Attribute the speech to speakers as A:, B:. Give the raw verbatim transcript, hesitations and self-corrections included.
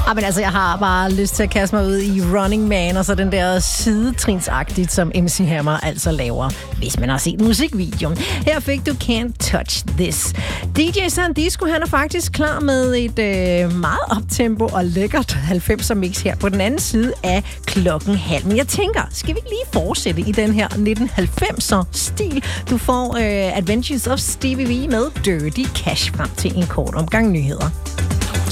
A: Ah, men altså, jeg har bare lyst til at kaste mig ud i Running Man, og så den der sidetrinsagtigt, som M C Hammer altså laver, hvis man har set musikvideoen. Her fik du Can't Touch This. D J Sandisco, han er faktisk klar med et øh, meget optempo og lækkert halvfemser mix her på den anden side af klokken halv. Men jeg tænker, skal vi ikke lige fortsætte i den her nitten halvfemser stil? Du får øh, Adventures of Stevie V med Dirty Cash frem til en kort omgang nyheder.